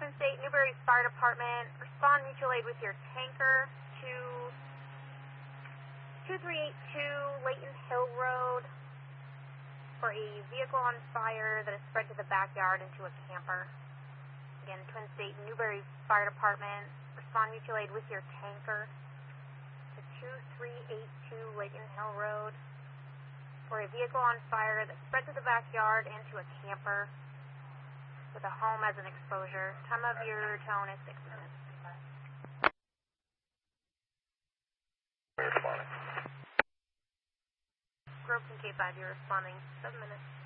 Twin State Newberry Fire Department. Respond mutual aid with your tanker to 2382 Layton Hill Road for a vehicle on fire that has spread to the backyard into a camper. Again, Twin State Newberry Fire Department. Respond mutual aid with your tanker to 2382 Layton Hill Road for a vehicle on fire that spread to the backyard and to a camper with a home as an exposure. Time of your tone is 6 minutes. Gropes and K5, you're responding 7 minutes.